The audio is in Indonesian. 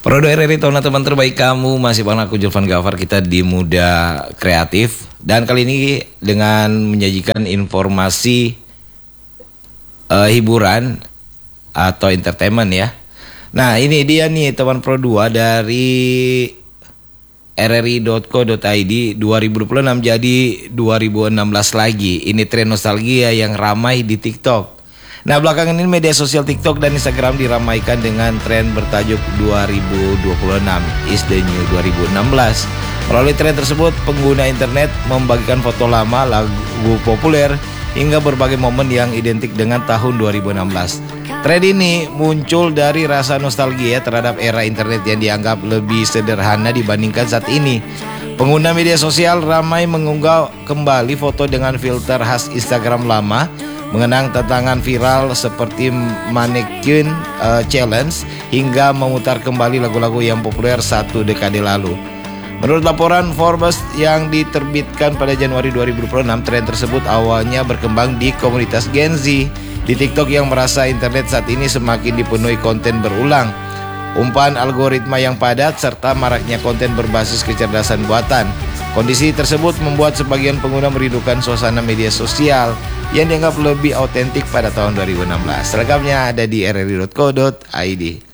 Prodo RRI teman terbaik kamu, masih bareng aku Julvan Gafar, kita di Muda Kreatif. Dan kali ini dengan menyajikan informasi hiburan atau entertainment ya. Nah ini dia nih teman Pro 2 dari rri.co.id, 2026 jadi 2016 lagi. Ini tren nostalgia yang ramai di TikTok. Nah belakangan ini media sosial TikTok dan Instagram diramaikan dengan tren bertajuk 2026 is the new 2016. Melalui tren tersebut, pengguna internet membagikan foto lama, lagu populer, hingga berbagai momen yang identik dengan tahun 2016. Tren ini muncul dari rasa nostalgia terhadap era internet yang dianggap lebih sederhana dibandingkan saat ini. Pengguna media sosial ramai mengunggah kembali foto dengan filter khas Instagram lama, mengenang tantangan viral seperti Mannequin Challenge, hingga memutar kembali lagu-lagu yang populer satu dekade lalu. Menurut laporan Forbes yang diterbitkan pada Januari 2026, tren tersebut awalnya berkembang di komunitas Gen Z di TikTok yang merasa internet saat ini semakin dipenuhi konten berulang, umpan algoritma yang padat, serta maraknya konten berbasis kecerdasan buatan. Kondisi tersebut membuat sebagian pengguna merindukan suasana media sosial yang dianggap lebih autentik pada tahun 2016. Selengkapnya ada di rri.co.id.